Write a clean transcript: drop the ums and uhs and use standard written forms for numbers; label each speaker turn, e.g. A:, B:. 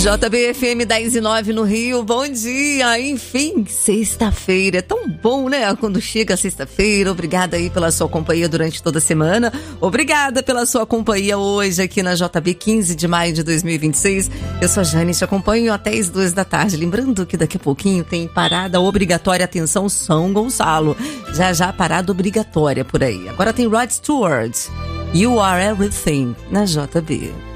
A: JBFM 10:09 no Rio, bom dia, enfim, sexta-feira, é tão bom, né, quando chega a sexta-feira. Obrigada aí pela sua companhia durante toda a semana, obrigada pela sua companhia hoje aqui na JB, 15 de maio de 2026, eu sou a Jane, te acompanho até as 2 da tarde, lembrando que daqui a pouquinho tem parada obrigatória, atenção São Gonçalo, já parada obrigatória por aí. Agora tem Rod Stewart, You Are Everything, na JB.